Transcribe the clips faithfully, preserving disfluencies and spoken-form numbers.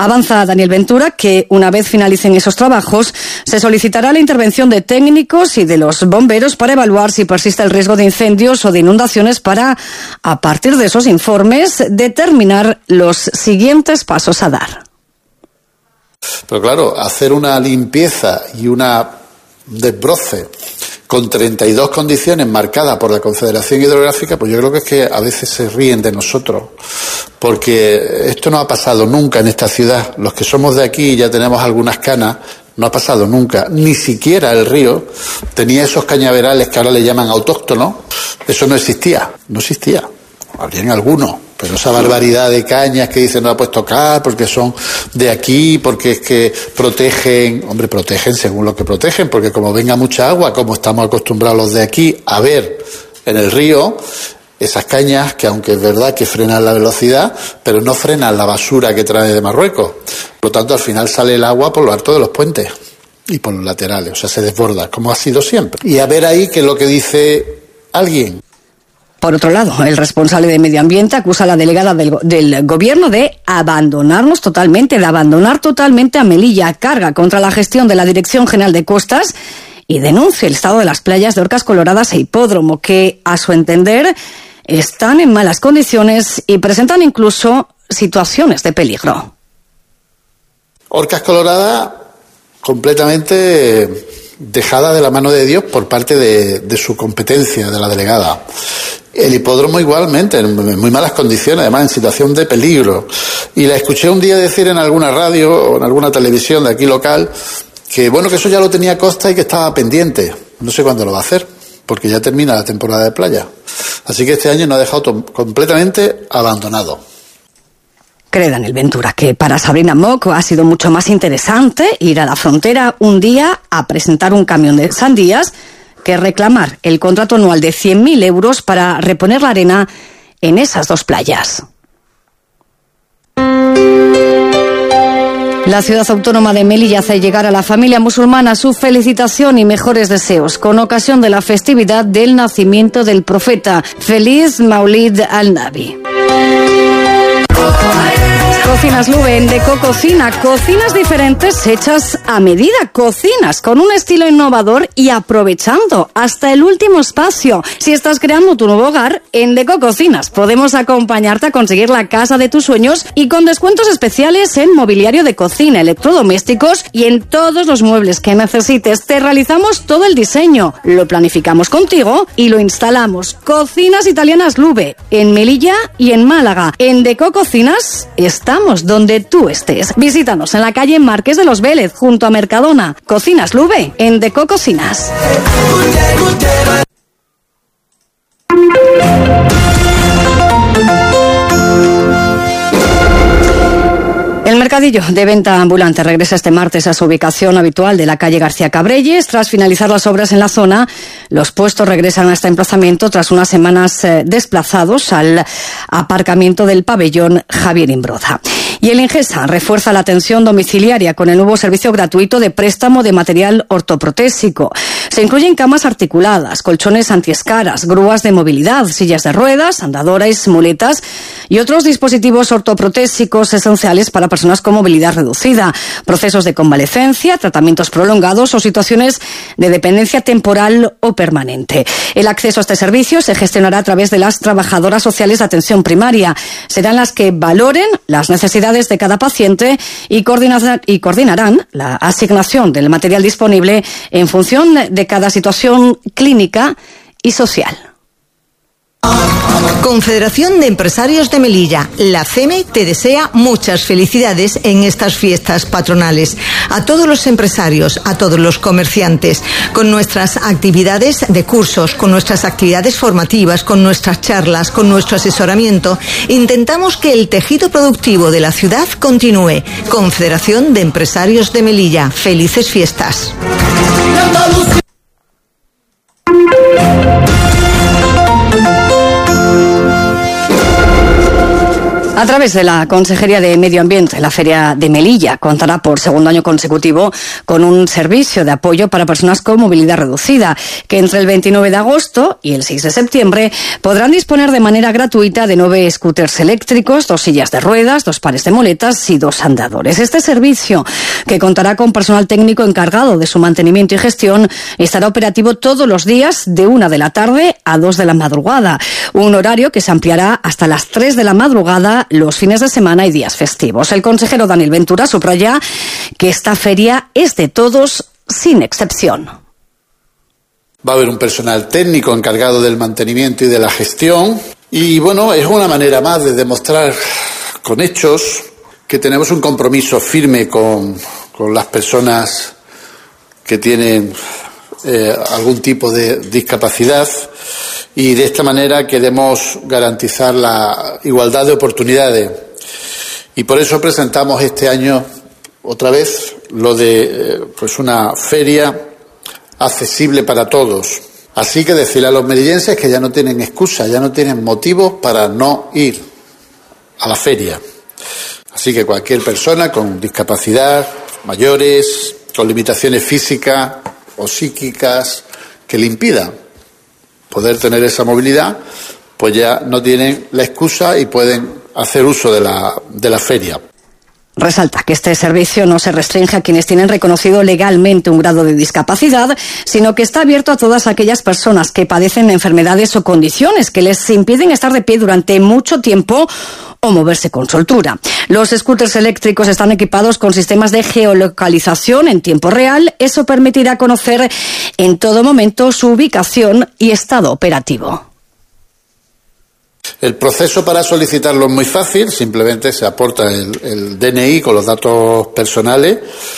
Avanza Daniel Ventura que una vez finalicen esos trabajos se solicitará la intervención de técnicos y de los bomberos para evaluar si persiste el riesgo de incendios o de inundaciones para, a partir de esos informes, determinar los siguientes pasos a dar. Pero claro, hacer una limpieza y una desbroce con treinta y dos condiciones marcadas por la Confederación Hidrográfica, pues yo creo que es que a veces se ríen de nosotros, porque esto no ha pasado nunca en esta ciudad. Los que somos de aquí y ya tenemos algunas canas, no ha pasado nunca. Ni siquiera el río tenía esos cañaverales que ahora le llaman autóctonos. Eso no existía, no existía. Habrían algunos, pero esa barbaridad de cañas que dicen no la puedes tocar porque son de aquí, porque es que protegen, hombre, protegen según lo que protegen, porque como venga mucha agua, como estamos acostumbrados los de aquí a ver en el río, esas cañas que aunque es verdad que frenan la velocidad, pero no frenan la basura que trae de Marruecos. Por lo tanto, al final sale el agua por lo alto de los puentes y por los laterales, o sea, se desborda, como ha sido siempre. Y a ver ahí qué es lo que dice alguien. Por otro lado, el responsable de Medio Ambiente acusa a la delegada del, del gobierno de abandonarnos totalmente, de abandonar totalmente a Melilla. Carga contra la gestión de la Dirección General de Costas y denuncia el estado de las playas de Orcas Coloradas e Hipódromo, que, a su entender, están en malas condiciones y presentan incluso situaciones de peligro. Orcas Coloradas completamente dejada de la mano de Dios por parte de, de su competencia, de la delegada. El hipódromo igualmente, en muy malas condiciones, además en situación de peligro. Y la escuché un día decir en alguna radio o en alguna televisión de aquí local que bueno, que eso ya lo tenía Costa y que estaba pendiente. No sé cuándo lo va a hacer, porque ya termina la temporada de playa. Así que este año nos ha dejado to- completamente abandonado. Cree Daniel Ventura que para Sabrina Mock ha sido mucho más interesante ir a la frontera un día a presentar un camión de sandías que reclamar el contrato anual de cien mil euros para reponer la arena en esas dos playas. La ciudad autónoma de Melilla hace llegar a la familia musulmana su felicitación y mejores deseos con ocasión de la festividad del nacimiento del profeta. Feliz Maulid al-Nabi. Cocinas Lube, Endeco Cocina, cocinas diferentes hechas a medida, cocinas con un estilo innovador y aprovechando hasta el último espacio. Si estás creando tu nuevo hogar, Endeco Cocinas podemos acompañarte a conseguir la casa de tus sueños y con descuentos especiales en mobiliario de cocina, electrodomésticos y en todos los muebles que necesites. Te realizamos todo el diseño, lo planificamos contigo y lo instalamos. Cocinas Italianas Lube, en Melilla y en Málaga. Endeco Cocinas, estamos donde tú estés. Visítanos en la calle Marqués de los Vélez, junto a Mercadona. Cocinas Lube, Endeco Cocinas. El mercadillo de venta ambulante regresa este martes a su ubicación habitual de la calle García Cabrelles. Tras finalizar las obras en la zona, los puestos regresan a este emplazamiento tras unas semanas eh, desplazados al aparcamiento del pabellón Javier Imbroda. Y el Ingesa refuerza la atención domiciliaria con el nuevo servicio gratuito de préstamo de material ortoprotésico. Se incluyen camas articuladas, colchones antiescaras, grúas de movilidad, sillas de ruedas, andadoras, muletas y otros dispositivos ortoprotésicos esenciales para personas con movilidad reducida, procesos de convalecencia, tratamientos prolongados o situaciones de dependencia temporal o permanente. El acceso a este servicio se gestionará a través de las trabajadoras sociales de atención primaria. Serán las que valoren las necesidades de cada paciente y coordinarán, y coordinarán la asignación del material disponible en función de cada situación clínica y social. Confederación de Empresarios de Melilla, la C E M E, te desea muchas felicidades en estas fiestas patronales. A todos los empresarios, a todos los comerciantes, con nuestras actividades de cursos, con nuestras actividades formativas, con nuestras charlas, con nuestro asesoramiento, intentamos que el tejido productivo de la ciudad continúe. Confederación de Empresarios de Melilla, felices fiestas. A través de la Consejería de Medio Ambiente, la Feria de Melilla contará por segundo año consecutivo con un servicio de apoyo para personas con movilidad reducida, que entre el veintinueve de agosto y el seis de septiembre podrán disponer de manera gratuita de nueve scooters eléctricos, dos sillas de ruedas, dos pares de muletas y dos andadores. Este servicio, que contará con personal técnico encargado de su mantenimiento y gestión, estará operativo todos los días de una de la tarde a dos de la madrugada, un horario que se ampliará hasta las tres de la madrugada los fines de semana y días festivos. El consejero Daniel Ventura subraya que esta feria es de todos sin excepción. Va a haber un personal técnico encargado del mantenimiento y de la gestión y bueno, es una manera más de demostrar con hechos que tenemos un compromiso firme con, con las personas que tienen eh, algún tipo de discapacidad. Y de esta manera queremos garantizar la igualdad de oportunidades. Y por eso presentamos este año otra vez lo de pues una feria accesible para todos. Así que decirle a los melillenses que ya no tienen excusa, ya no tienen motivos para no ir a la feria. Así que cualquier persona con discapacidad, mayores, con limitaciones físicas o psíquicas que le impidan poder tener esa movilidad, pues ya no tienen la excusa y pueden hacer uso de la, de la feria. Resalta que este servicio no se restringe a quienes tienen reconocido legalmente un grado de discapacidad, sino que está abierto a todas aquellas personas que padecen enfermedades o condiciones que les impiden estar de pie durante mucho tiempo o moverse con soltura. Los scooters eléctricos están equipados con sistemas de geolocalización en tiempo real. Eso permitirá conocer en todo momento su ubicación y estado operativo. El proceso para solicitarlo es muy fácil, simplemente se aporta el, el D N I con los datos personales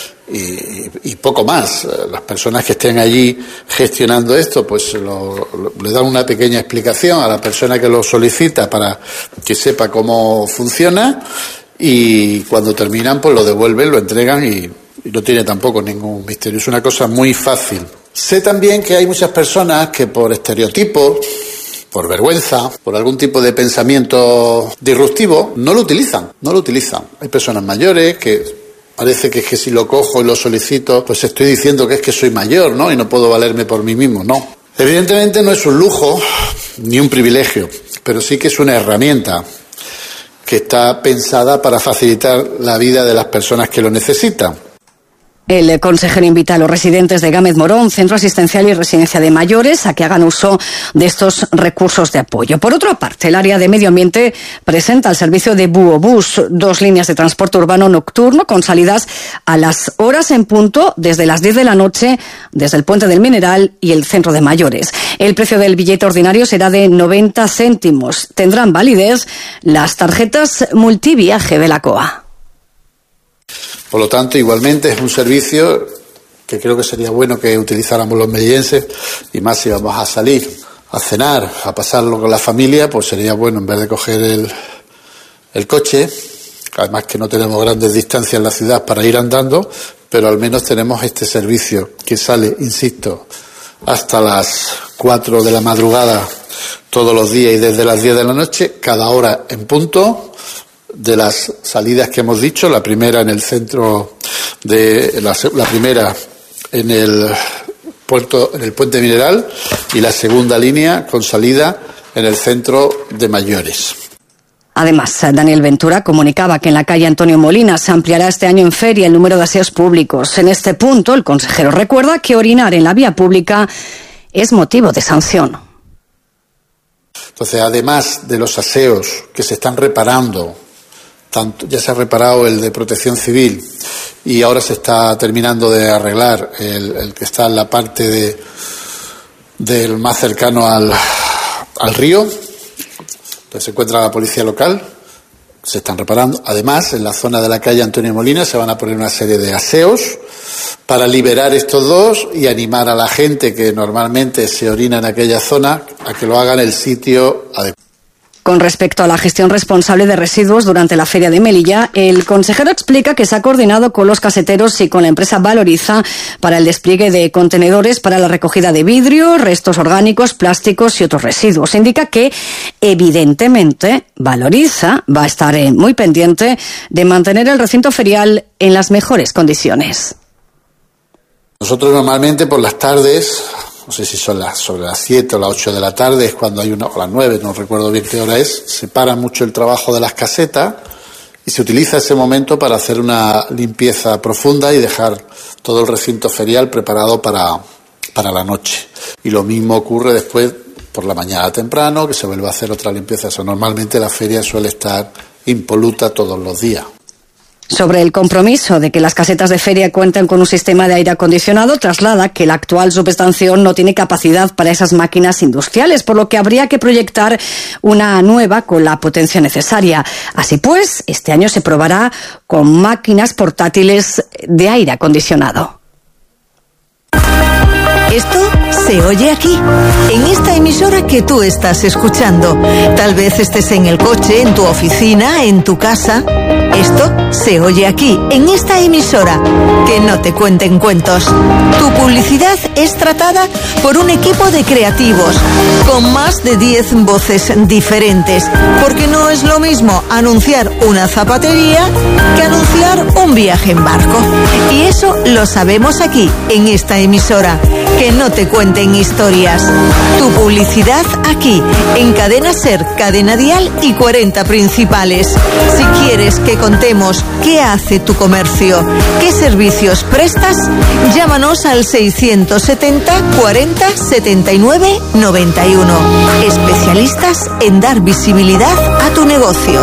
y, y poco más. Las personas que estén allí gestionando esto, pues lo, lo, le dan una pequeña explicación a la persona que lo solicita para que sepa cómo funciona y cuando terminan pues lo devuelven, lo entregan y, y no tiene tampoco ningún misterio. Es una cosa muy fácil. Sé también que hay muchas personas que por estereotipos, por vergüenza, por algún tipo de pensamiento disruptivo, no lo utilizan, no lo utilizan. Hay personas mayores que parece que es que si lo cojo y lo solicito, pues estoy diciendo que es que soy mayor, ¿no? Y no puedo valerme por mí mismo, no. Evidentemente no es un lujo ni un privilegio, pero sí que es una herramienta que está pensada para facilitar la vida de las personas que lo necesitan. El consejero invita a los residentes de Gámez Morón, Centro Asistencial y Residencia de Mayores, a que hagan uso de estos recursos de apoyo. Por otra parte, el área de Medio Ambiente presenta el servicio de Buobús, dos líneas de transporte urbano nocturno con salidas a las horas en punto desde las diez de la noche, desde el Puente del Mineral y el Centro de Mayores. El precio del billete ordinario será de noventa céntimos. Tendrán validez las tarjetas multiviaje de la C O A. Por lo tanto, igualmente es un servicio que creo que sería bueno que utilizáramos los melillenses, y más si vamos a salir a cenar, a pasarlo con la familia, pues sería bueno en vez de coger el, el coche, además que no tenemos grandes distancias en la ciudad para ir andando, pero al menos tenemos este servicio que sale, insisto, hasta las cuatro de la madrugada todos los días y desde las diez de la noche, cada hora en punto. De las salidas que hemos dicho, la primera en el centro de la, la primera en el puerto, en el Puente Mineral, y la segunda línea con salida en el centro de Mayores. Además, Daniel Ventura comunicaba que en la calle Antonio Molina se ampliará este año en feria el número de aseos públicos. En este punto, el consejero recuerda que orinar en la vía pública es motivo de sanción. Entonces, además de los aseos que se están reparando, tanto, ya se ha reparado el de Protección Civil y ahora se está terminando de arreglar el, el que está en la parte de, del más cercano al, al río, donde se encuentra la policía local, se están reparando. Además, en la zona de la calle Antonio Molina se van a poner una serie de aseos para liberar estos dos y animar a la gente que normalmente se orina en aquella zona a que lo haga en el sitio adecuado. Con respecto a la gestión responsable de residuos durante la Feria de Melilla, el consejero explica que se ha coordinado con los caseteros y con la empresa Valoriza para el despliegue de contenedores para la recogida de vidrio, restos orgánicos, plásticos y otros residuos. Indica que, evidentemente, Valoriza va a estar muy pendiente de mantener el recinto ferial en las mejores condiciones. Nosotros normalmente por las tardes, no sé si son las sobre las siete o las ocho de la tarde, es cuando hay una, o las nueve, no recuerdo bien qué hora es, se para mucho el trabajo de las casetas y se utiliza ese momento para hacer una limpieza profunda y dejar todo el recinto ferial preparado para, para la noche. Y lo mismo ocurre después por la mañana temprano, que se vuelve a hacer otra limpieza. Eso, normalmente la feria suele estar impoluta todos los días. Sobre el compromiso de que las casetas de feria cuenten con un sistema de aire acondicionado, traslada que la actual subestación no tiene capacidad para esas máquinas industriales, por lo que habría que proyectar una nueva con la potencia necesaria. Así pues, este año se probará con máquinas portátiles de aire acondicionado. Esto se oye aquí, en esta emisora que tú estás escuchando. Tal vez estés en el coche, en tu oficina, en tu casa. Esto se oye aquí, en esta emisora. Que no te cuenten cuentos. Tu publicidad es tratada por un equipo de creativos, con más de diez voces diferentes. Porque no es lo mismo anunciar una zapatería que anunciar un viaje en barco. Y eso lo sabemos aquí, en esta emisora. Que no te cuenten historias. Tu publicidad aquí, en Cadena Ser, Cadena Dial y cuarenta Principales. Si quieres que contemos qué hace tu comercio, qué servicios prestas, llámanos al seiscientos setenta cuarenta setenta y nueve noventa y uno. Especialistas en dar visibilidad a tu negocio.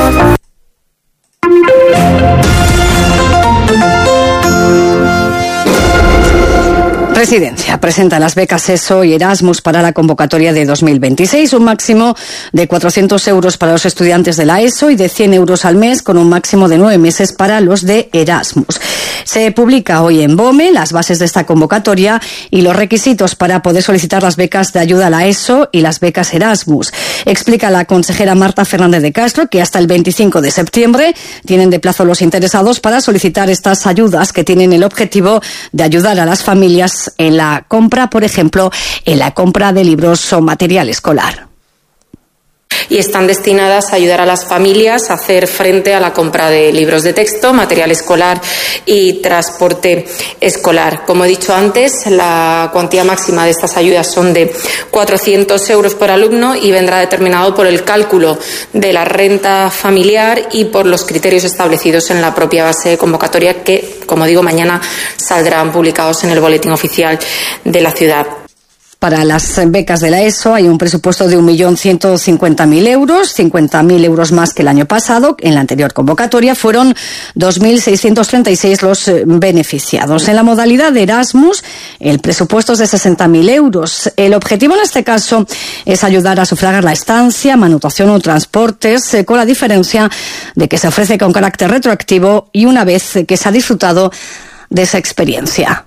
Presidencia presenta las becas ESO y Erasmus para la convocatoria de dos mil veintiséis, un máximo de cuatrocientos euros para los estudiantes de la ESO y de cien euros al mes, con un máximo de nueve meses para los de Erasmus. Se publica hoy en BOME las bases de esta convocatoria y los requisitos para poder solicitar las becas de ayuda a la ESO y las becas Erasmus. Explica la consejera Marta Fernández de Castro que hasta el veinticinco de septiembre tienen de plazo los interesados para solicitar estas ayudas, que tienen el objetivo de ayudar a las familias en la compra, por ejemplo, en la compra de libros o material escolar. Y están destinadas a ayudar a las familias a hacer frente a la compra de libros de texto, material escolar y transporte escolar. Como he dicho antes, la cuantía máxima de estas ayudas son de cuatrocientos euros por alumno y vendrá determinado por el cálculo de la renta familiar y por los criterios establecidos en la propia base de convocatoria que, como digo, mañana saldrán publicados en el boletín oficial de la ciudad. Para las becas de la ESO hay un presupuesto de un millón ciento cincuenta mil euros, cincuenta mil euros más que el año pasado. En la anterior convocatoria fueron dos mil seiscientos treinta y seis los beneficiados. En la modalidad de Erasmus, el presupuesto es de sesenta mil euros. El objetivo en este caso es ayudar a sufragar la estancia, manutención o transportes, eh, con la diferencia de que se ofrece con carácter retroactivo y una vez que se ha disfrutado de esa experiencia.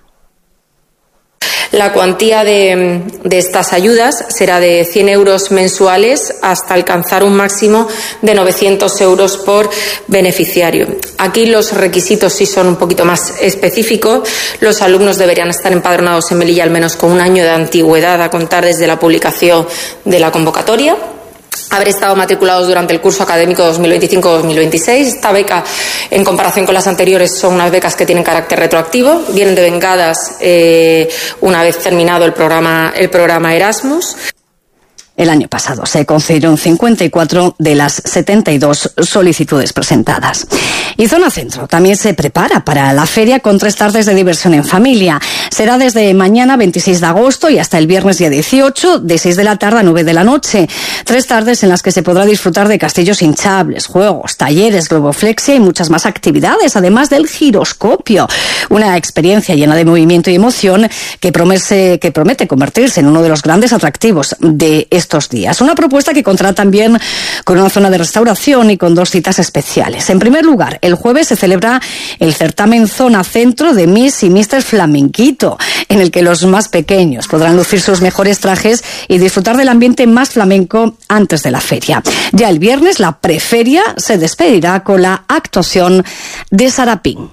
La cuantía de, de estas ayudas será de cien euros mensuales hasta alcanzar un máximo de novecientos euros por beneficiario. Aquí los requisitos sí son un poquito más específicos. Los alumnos deberían estar empadronados en Melilla al menos con un año de antigüedad a contar desde la publicación de la convocatoria. Haber estado matriculados durante el curso académico dos mil veinticinco dos mil veintiséis. Esta beca, en comparación con las anteriores, son unas becas que tienen carácter retroactivo, vienen devengadas eh, una vez terminado el programa, el programa Erasmus. El año pasado se concedieron cincuenta y cuatro de las setenta y dos solicitudes presentadas. Y Zona Centro también se prepara para la feria con tres tardes de diversión en familia. Será desde mañana veintiséis de agosto y hasta el viernes día dieciocho, de seis de la tarde a nueve de la noche. Tres tardes en las que se podrá disfrutar de castillos hinchables, juegos, talleres, globoflexia y muchas más actividades, además del giroscopio. Una experiencia llena de movimiento y emoción que promete, que promete convertirse en uno de los grandes atractivos de este estos días. Una propuesta que contará también con una zona de restauración y con dos citas especiales. En primer lugar, el jueves se celebra el certamen Zona Centro de Miss y míster Flamenquito. gratuito, en el que los más pequeños podrán lucir sus mejores trajes y disfrutar del ambiente más flamenco antes de la feria. Ya el viernes la preferia se despedirá con la actuación de Sarapín.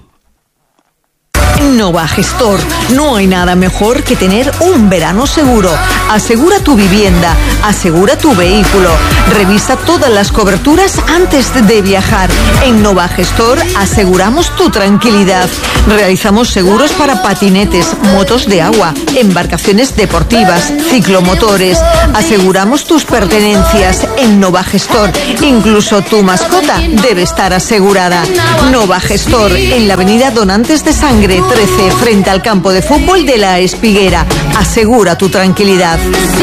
Nova Gestor. No hay nada mejor que tener un verano seguro. Asegura tu vivienda, asegura tu vehículo. Revisa todas las coberturas antes de viajar. En Nova Gestor aseguramos tu tranquilidad. Realizamos seguros para patinetes, motos de agua, embarcaciones deportivas, ciclomotores. Aseguramos tus pertenencias en Nova Gestor. Incluso tu mascota debe estar asegurada. Nova Gestor, en la avenida Donantes de Sangre trece, frente al campo de fútbol de La Espiguera. Asegura tu tranquilidad.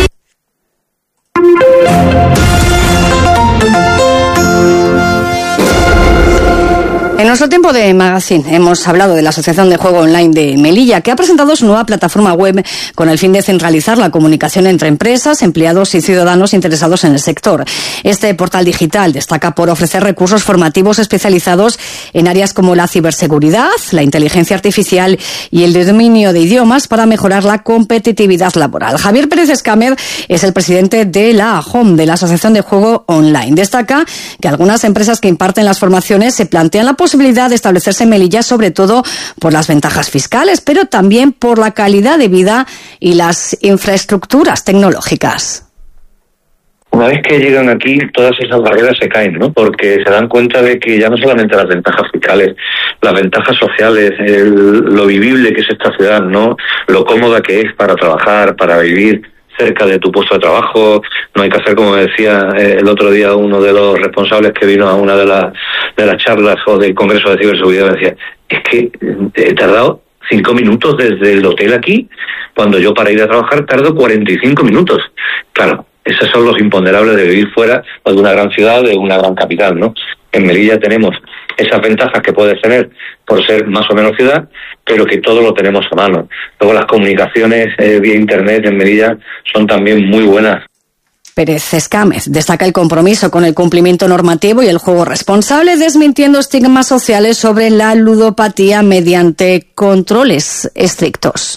En nuestro tiempo de magazine hemos hablado de la Asociación de Juego Online de Melilla, que ha presentado su nueva plataforma web con el fin de centralizar la comunicación entre empresas, empleados y ciudadanos interesados en el sector. Este portal digital destaca por ofrecer recursos formativos especializados en áreas como la ciberseguridad, la inteligencia artificial y el dominio de idiomas para mejorar la competitividad laboral. Javier Pérez Escámez es el presidente de la A J O M, de la Asociación de Juego Online. Destaca que algunas empresas que imparten las formaciones se plantean la posibilidad de establecerse en Melilla, sobre todo por las ventajas fiscales, pero también por la calidad de vida y las infraestructuras tecnológicas. Una vez que llegan aquí, todas esas barreras se caen, ¿no? Porque se dan cuenta de que ya no solamente las ventajas fiscales, las ventajas sociales, el, lo vivible que es esta ciudad, ¿no? Lo cómoda que es para trabajar, para vivir cerca de tu puesto de trabajo. No hay que hacer, como decía eh, el otro día uno de los responsables que vino a una de las de las charlas o del Congreso de Ciberseguridad, me decía, es que he tardado cinco minutos desde el hotel aquí, cuando yo para ir a trabajar tardo cuarenta y cinco minutos. Claro, esos son los imponderables de vivir fuera de una gran ciudad, de una gran capital, ¿no? En Melilla tenemos esas ventajas que puedes tener por ser más o menos ciudad, pero que todo lo tenemos a mano. Luego las comunicaciones eh, vía internet en Melilla son también muy buenas. Pérez Escámez destaca el compromiso con el cumplimiento normativo y el juego responsable, desmintiendo estigmas sociales sobre la ludopatía mediante controles estrictos.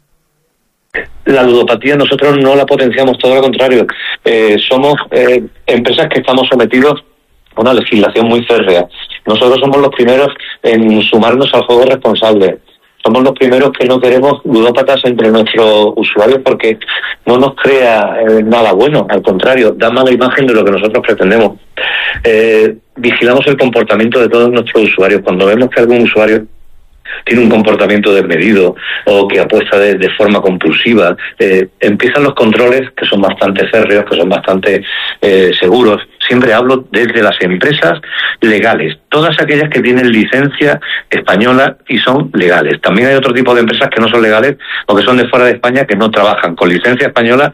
La ludopatía nosotros no la potenciamos, todo lo contrario. Eh, somos eh, empresas que estamos sometidos a una legislación muy férrea. Nosotros somos los primeros en sumarnos al juego responsable. Somos los primeros que no queremos ludópatas entre nuestros usuarios porque no nos crea eh, nada bueno, al contrario, da mala imagen de lo que nosotros pretendemos. Eh, vigilamos el comportamiento de todos nuestros usuarios. Cuando vemos que algún usuario tiene un comportamiento desmedido o que apuesta de, de forma compulsiva, eh, empiezan los controles que son bastante férreos, que son bastante eh, seguros. Siempre hablo desde las empresas legales, todas aquellas que tienen licencia española y son legales. También hay otro tipo de empresas que no son legales o que son de fuera de España que no trabajan con licencia española.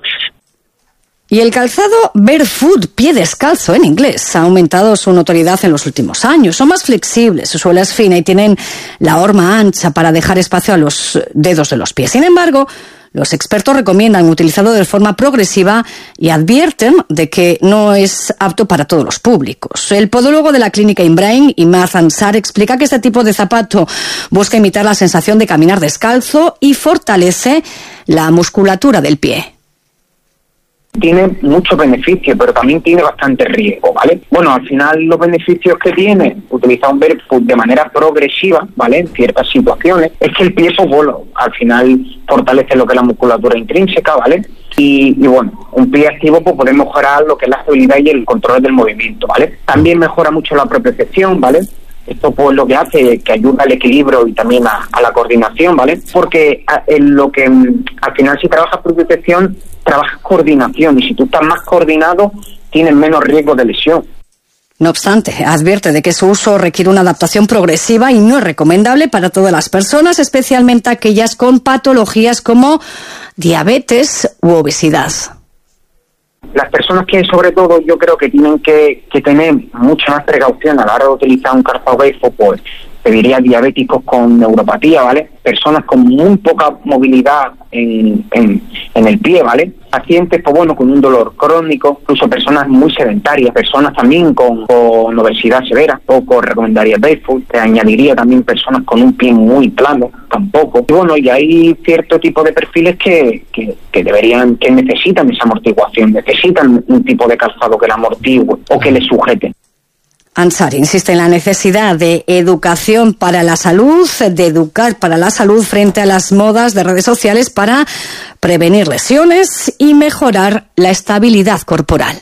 Y el calzado barefoot, pie descalzo en inglés, ha aumentado su notoriedad en los últimos años. Son más flexibles, su suela es fina y tienen la horma ancha para dejar espacio a los dedos de los pies. Sin embargo, los expertos recomiendan utilizarlo de forma progresiva y advierten de que no es apto para todos los públicos. El podólogo de la clínica Inbrain, Imad Ansar, explica que este tipo de zapato busca imitar la sensación de caminar descalzo y fortalece la musculatura del pie. Tiene mucho beneficio, pero también tiene bastante riesgo, ¿vale? Bueno, al final los beneficios que tiene utilizar un barefoot de manera progresiva, ¿vale? En ciertas situaciones, es que el pie, pues bueno, al final fortalece lo que es la musculatura intrínseca, ¿vale? Y, y bueno, un pie activo pues puede mejorar lo que es la estabilidad y el control del movimiento, ¿vale? También mejora mucho la propiocepción, ¿vale? Esto pues lo que hace que ayuda al equilibrio y también a, a la coordinación, ¿vale? Porque a, en lo que al final si trabajas propiocepción, trabajas coordinación, y si tú estás más coordinado, tienes menos riesgo de lesión. No obstante, advierte de que su uso requiere una adaptación progresiva y no es recomendable para todas las personas, especialmente aquellas con patologías como diabetes u obesidad. Las personas que sobre todo yo creo que tienen que, que tener mucha más precaución a la hora de utilizar un calzado barefoot, pues te diría diabéticos con neuropatía, ¿vale? Personas con muy poca movilidad en, en, en el pie, ¿vale? Pacientes, pues bueno, con un dolor crónico, incluso personas muy sedentarias, personas también con, con obesidad severa, poco recomendaría barefoot, te añadiría también personas con un pie muy plano, tampoco. Y bueno, y hay cierto tipo de perfiles que, que, que deberían, que necesitan esa amortiguación, necesitan un tipo de calzado que la amortigue o que le sujete. Ansari insiste en la necesidad de educación para la salud, de educar para la salud frente a las modas de redes sociales para prevenir lesiones y mejorar la estabilidad corporal.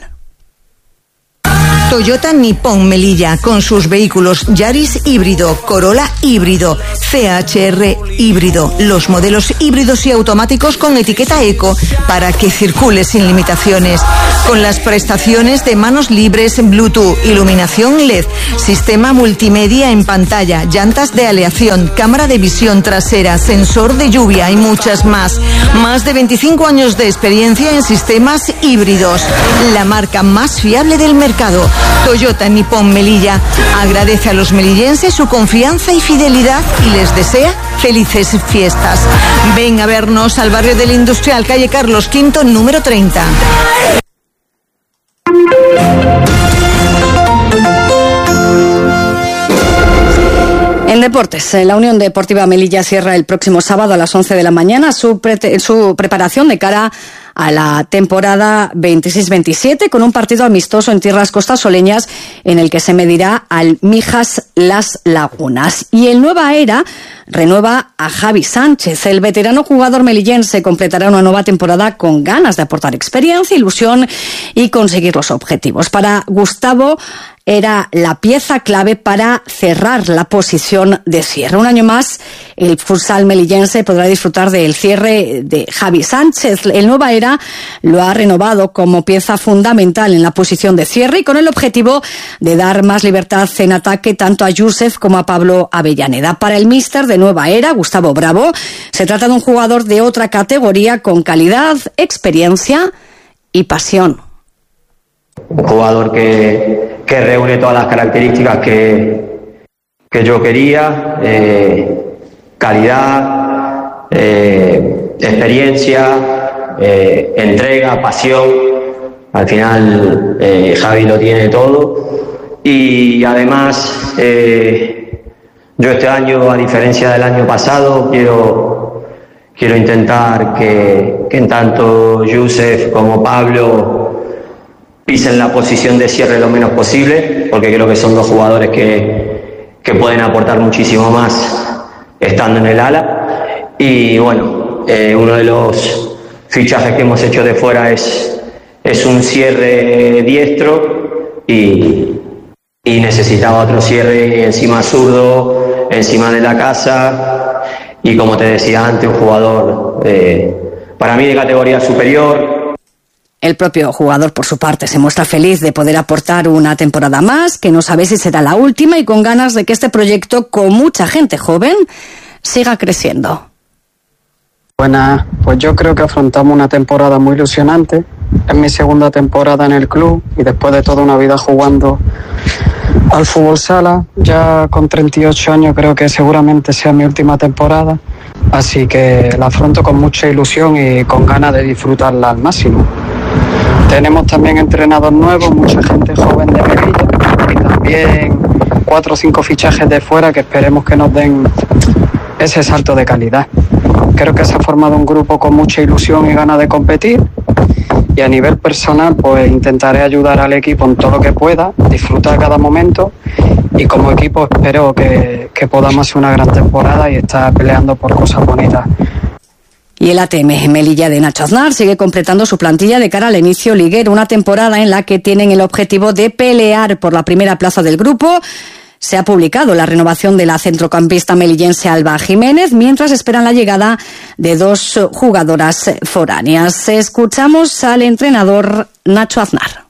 Toyota Nippon Melilla, con sus vehículos Yaris híbrido, Corolla híbrido, C H R híbrido, los modelos híbridos y automáticos con etiqueta eco para que circule sin limitaciones, con las prestaciones de manos libres, Bluetooth, iluminación L E D, sistema multimedia en pantalla, llantas de aleación, cámara de visión trasera, sensor de lluvia y muchas más. Más de veinticinco años de experiencia en sistemas híbridos. La marca más fiable del mercado. Toyota Nippon Melilla agradece a los melillenses su confianza y fidelidad y les desea felices fiestas. Ven a vernos al barrio del Industrial, calle Carlos quinto, número treinta. En deportes, la Unión Deportiva Melilla cierra el próximo sábado a las once de la mañana su, pre- su preparación de cara a la temporada veintiséis veintisiete con un partido amistoso en tierras costasoleñas en el que se medirá al Mijas Las Lagunas. Y el Nueva Era renueva a Javi Sánchez. El veterano jugador melillense completará una nueva temporada con ganas de aportar experiencia, ilusión y conseguir los objetivos. Para Gustavo era la pieza clave para cerrar la posición de cierre. Un año más, el futsal melillense podrá disfrutar del cierre de Javi Sánchez. El Nueva Era lo ha renovado como pieza fundamental en la posición de cierre y con el objetivo de dar más libertad en ataque tanto a Yusef como a Pablo Avellaneda. Para el míster de Nueva Era, Gustavo Bravo, se trata de un jugador de otra categoría con calidad, experiencia y pasión. Un jugador que, que reúne todas las características que, que yo quería, eh, calidad, eh, experiencia, eh, entrega, pasión. Al final eh, Javi lo tiene todo y además eh, yo este año, a diferencia del año pasado, quiero, quiero intentar que, que en tanto Yusef como Pablo pisen la posición de cierre lo menos posible, porque creo que son dos jugadores que, que pueden aportar muchísimo más estando en el ala. Y bueno, eh, uno de los fichajes que hemos hecho de fuera es, es un cierre diestro y, y necesitaba otro cierre encima zurdo, encima de la casa y, como te decía antes, un jugador eh, para mí de categoría superior. El propio jugador, por su parte, se muestra feliz de poder aportar una temporada más, que no sabe si será la última y con ganas de que este proyecto, con mucha gente joven, siga creciendo. Buenas, pues yo creo que afrontamos una temporada muy ilusionante. Es mi segunda temporada en el club y después de toda una vida jugando al fútbol sala, ya con treinta y ocho años creo que seguramente sea mi última temporada. Así que la afronto con mucha ilusión y con ganas de disfrutarla al máximo. Tenemos también entrenadores nuevos, mucha gente joven de Melilla y también cuatro o cinco fichajes de fuera que esperemos que nos den ese salto de calidad. Creo que se ha formado un grupo con mucha ilusión y ganas de competir y a nivel personal pues intentaré ayudar al equipo en todo lo que pueda, disfrutar cada momento y como equipo espero que, que podamos hacer una gran temporada y estar peleando por cosas bonitas. Y el A T M Melilla de Nacho Aznar sigue completando su plantilla de cara al inicio liguero, una temporada en la que tienen el objetivo de pelear por la primera plaza del grupo. Se ha publicado la renovación de la centrocampista melillense Alba Jiménez, mientras esperan la llegada de dos jugadoras foráneas. Escuchamos al entrenador Nacho Aznar.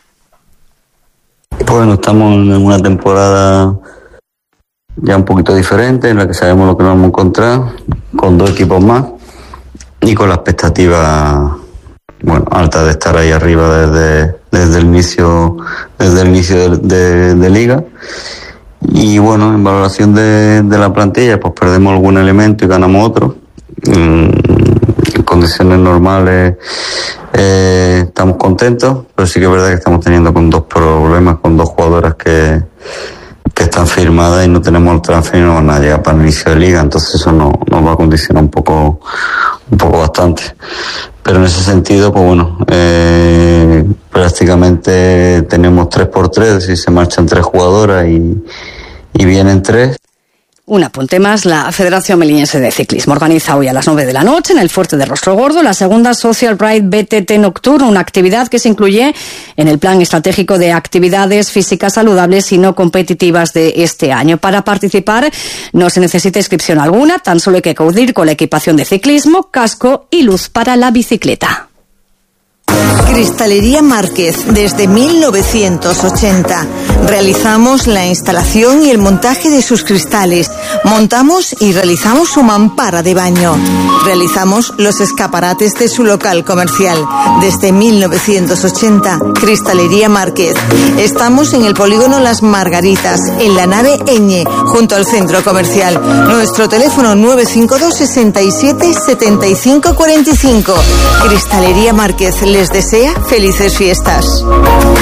Bueno, estamos en una temporada ya un poquito diferente, en la que sabemos lo que nos vamos a encontrar, con dos equipos más y con la expectativa, bueno, alta de estar ahí arriba desde, desde el inicio, desde el inicio de, de, de liga. Y bueno, en valoración de, de la plantilla, pues perdemos algún elemento y ganamos otro. En condiciones normales eh, estamos contentos, pero sí que es verdad que estamos teniendo con dos problemas, con dos jugadoras que, que están firmadas y no tenemos el transfer y no van a llegar para el inicio de liga, entonces eso no, nos va a condicionar un poco, un poco bastante. Pero en ese sentido, pues bueno, eh, prácticamente tenemos tres por tres, si se marchan tres jugadoras y, y vienen tres. Un apunte más, la Federación Melillense de Ciclismo organiza hoy a las nueve de la noche en el Fuerte de Rostro Gordo la segunda Social Ride B T T Nocturno, una actividad que se incluye en el plan estratégico de actividades físicas saludables y no competitivas de este año. Para participar no se necesita inscripción alguna, tan solo hay que acudir con la equipación de ciclismo, casco y luz para la bicicleta. Cristalería Márquez, desde mil novecientos ochenta. Realizamos la instalación y el montaje de sus cristales. Montamos y realizamos su mampara de baño. Realizamos los escaparates de su local comercial. Desde mil novecientos ochenta, Cristalería Márquez. Estamos en el polígono Las Margaritas, en la nave Eñe, junto al centro comercial. Nuestro teléfono nueve cinco dos, sesenta y siete, setenta y cinco cuarenta y cinco. Cristalería Márquez les desea felices fiestas.